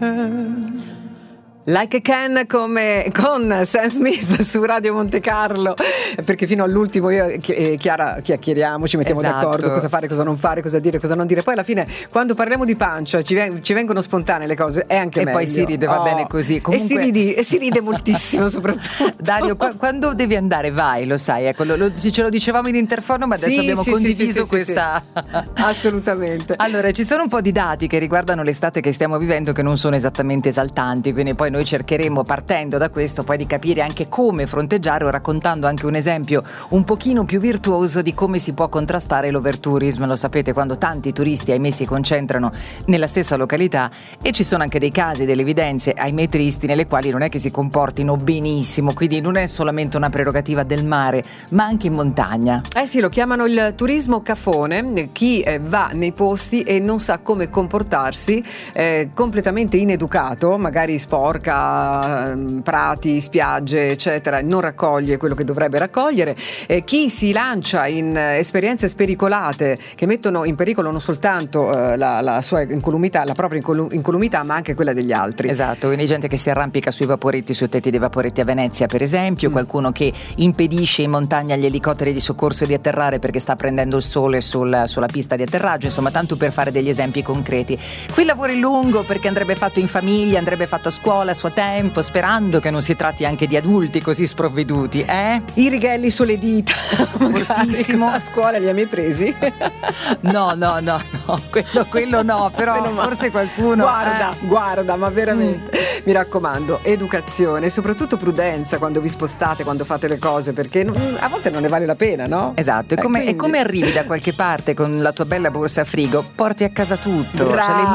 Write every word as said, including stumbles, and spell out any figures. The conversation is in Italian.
Like a Can come con Sam Smith su Radio Monte Carlo, perché fino all'ultimo io e Chiara chiacchieriamo, ci mettiamo esatto. d'accordo cosa fare, cosa non fare, cosa dire, cosa non dire, poi alla fine quando parliamo di pancia ci, ven- ci vengono spontanee le cose, è anche e meglio. Poi si ride, va oh. bene così. Comunque... e, si ride, e si ride moltissimo soprattutto. Dario, qu- quando devi andare vai, lo sai, ecco, lo, lo, ce lo dicevamo in interfono, ma adesso sì, abbiamo sì, condiviso sì, sì, questa sì, sì. Assolutamente. Allora, ci sono un po' di dati che riguardano l'estate che stiamo vivendo che non sono esattamente esaltanti, quindi poi noi cercheremo, partendo da questo, poi di capire anche come fronteggiare o raccontando anche un esempio un pochino più virtuoso di come si può contrastare l'overtourism. Lo sapete, quando tanti turisti ahimè si concentrano nella stessa località, e ci sono anche dei casi, delle evidenze ahimè tristi nelle quali non è che si comportino benissimo, quindi non è solamente una prerogativa del mare ma anche in montagna. Eh sì, lo chiamano il turismo cafone, chi eh, va nei posti e non sa come comportarsi, eh, completamente ineducato, magari sporca eh, prati, spiagge eccetera, non raccoglie quello che dovrebbe raccogliere, eh, chi si lancia in eh, esperienze spericolate che mettono in pericolo non soltanto eh, la, la sua incolumità, la propria incolu- incolumità, ma anche quella degli altri. Esatto, quindi gente che si arrampica sui vaporetti, sui tetti dei vaporetti a Venezia per esempio, mm. qualcuno che impedisce in montagna agli elicotteri di soccorso di atterrare perché sta prendendo il sole sul, sulla pista di atterraggio, insomma tanto per fare degli esempi concreti. Qui lavori lungo perché andrebbe fatto in famiglia, andrebbe fatto a scuola a suo tempo, sperando che non si tratti anche di adulti così sprovveduti, eh? I righelli sulle dita, fortissimo. A scuola li hai mai presi? No, no, no, no, quello, quello no, però forse qualcuno. Guarda, eh. guarda, ma veramente, mm. mi raccomando, educazione e soprattutto prudenza quando vi spostate, quando fate le cose, perché non, a volte non ne vale la pena, no? Esatto, e come, eh, e come arrivi da qualche parte con la tua bella borsa a frigo, porti a casa tutto. Bra- cioè le